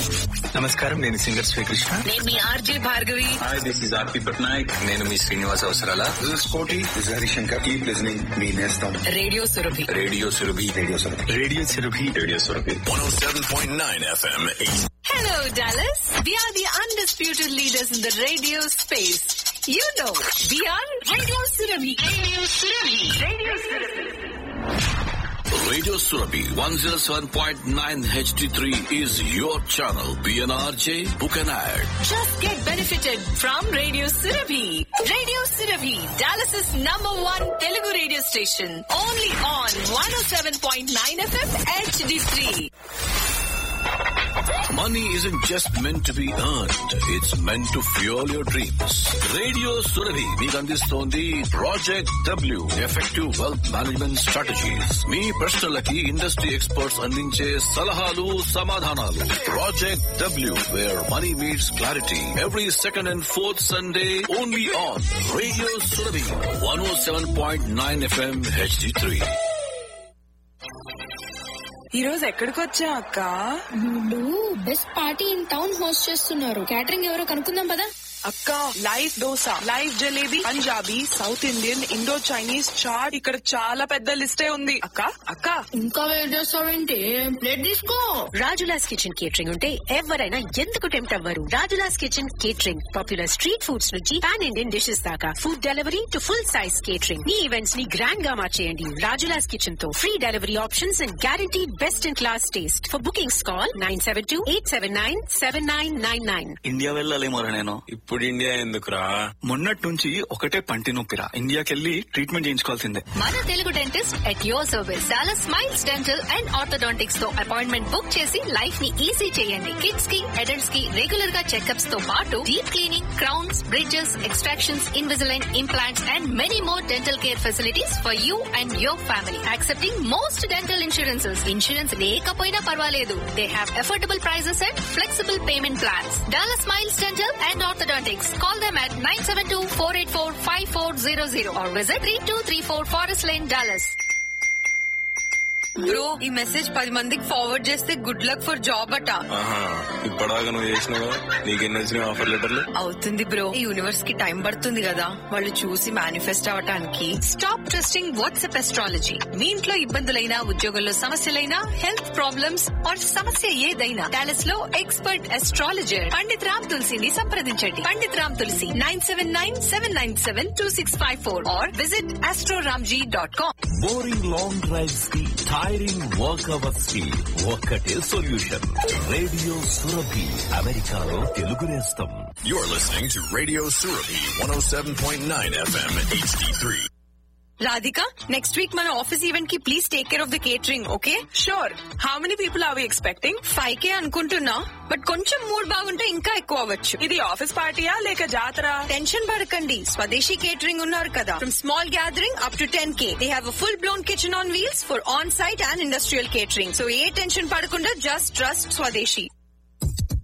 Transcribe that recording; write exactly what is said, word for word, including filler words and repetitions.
నమస్కారం, నేను సింగర్ శ్రీకృష్ణ. నేను మీ RJ Bhargavi. Hi, this is ఆర్పి పట్నాయక్. నేను మీ శ్రీనివాస్ అవసరాల. దిస్ ఇస్ కోటి. This is Harishankar. Keep listening మీ నేస్తం radio Surabhi. Radio Surabhi. Radio Surabhi. Radio Surabhi. Radio Surabhi. one oh seven point nine F M. Hello, Dallas. We are the undisputed leaders in the radio space. You know, we are Radio Surabhi. Radio Surabhi. Radio Surabhi. Radio Surabhi one oh seven point nine H D three is your channel. P N R J, book an ad. Just get benefited from Radio Surabhi. Radio Surabhi, Dallas's number one Telugu radio station. Only on one oh seven point nine F M H D three. Money isn't just meant to be earned. It's meant to fuel your dreams. Radio Surabhi మీకు అందిస్తోంది Project W, Effective Wealth Management Strategies. మీ ప్రశ్నలకి industry experts అందించే సలహాలు, సమాధానాలు. Project W, where money meets clarity. Every second and fourth Sunday, only on Radio Surabhi one oh seven point nine F M H D three. ఈ రోజు ఎక్కడికి వచ్చా అక్క? వీళ్ళు best party in town host చేస్తున్నారు. క్యాటరింగ్ ఎవరో కనుక్కుందాం పదా. అక్క, live dosa, live jalebi, Punjabi, south Indian, Indo Chinese chat, ఇక్కడ చాలా పెద్ద లిస్టే ఉంది. అక్క అక్క ఇంకా వెయిట్ చేస్తావేంటి? ప్లేట్ తీసుకో. రాజులాస్ కిచెన్ కేటరింగ్ ఉంటే ఎవరైనా ఎందుకు టెంప్ట్ అవ్వరు? Rajula's kitchen catering popular street foods నుంచి పాన్ ఇండియన్ డిషెస్ దాకా, food delivery to full size catering. Me events ని గ్రాండ్ గా మార్చేయండి రాజులాస్ కిచెన్ తో. Free delivery options and guarantee best in class taste. For bookings call nine seven two eight seven nine seven nine nine nine. India వెళ్ళాలేమో నేను. ఇప్పుడు India ఎందుకురా? మొన్నటి నుంచి ఒకటే పంటి నొప్పిరా. ఇండియాకెళ్ళి ట్రీట్మెంట్ చేయించుకోవాల్సిందే. మన Telugu dentist at your service. Dallas smiles dental and orthodontics తో appointment book చేసి లైఫ్ ని ఈజీ చేయండి. కిడ్స్ కి, అడల్ట్స్ కి రెగ్యులర్ గా చెకప్స్ తో పాటు deep cleaning, crowns, bridges, extractions, Invisalign implants and many more dental care facilities for you and your family. Accepting most dental insurances. Insurance లేకపోయినా పర్వాలేదు. They have affordable prices and flexible payment plans. Dallas smiles dental and orthodontics. Call them at nine seven two, four eight four, five four zero zero or visit three two three four Forest Lane, Dallas. Bro, ఈ message పది మందికి forward చేస్తే good luck for job అట. ఇప్పటిదాకా నువ్వు చేసినావు, నీకెన్ని వచ్చినాయి ఆఫర్ లెటర్లు? అవుతుంది బ్రో, ఈ యూనివర్స్ కి టైం పడుతుంది కదా వాళ్ళు చూసి మేనిఫెస్ట్ అవటానికి. Stop trusting WhatsApp astrology. మీ ఇంట్లో ఇబ్బందులైనా, ఉద్యోగంలో సమస్యలైనా, హెల్త్ ప్రాబ్లమ్స్ ఆర్ సమస్య ఏదైనా, డాలస్ లో ఎక్స్పర్ట్ అస్ట్రాలజర్ పండిత్ రామ్ తులసిని సంప్రదించండి. పండిత్ రామ్ తులసి nine seven nine seven nine seven two six five four are visit Astroramji dot com. Boring long drives కి, టైరింగ్ వర్క్ అవర్స్ కి ఒక్కటే సొల్యూషన్. రేడియో సురభి, అమెరికాలో తెలుగు నేస్తం. You're listening to Radio Surabhi one oh seven point nine F M H D three. Radhika, next week మన office event కి please take care of the catering, okay? Sure. How many people are we expecting? Five కే అనుకుంటున్నా, but కొంచెం mood బాగుంటే ఇంకా ఎక్కువ అవ్వచ్చు. ఇది office పార్టీయా లేక జాతర? టెన్షన్ పడకండి, స్వదేశీ కేటరింగ్ ఉన్నారు కదా. From small gathering up to ten K they have a full blown kitchen on wheels for on site and industrial catering. So A tension పడకుండా జస్ట్ ట్రస్ట్ స్వదేశీ.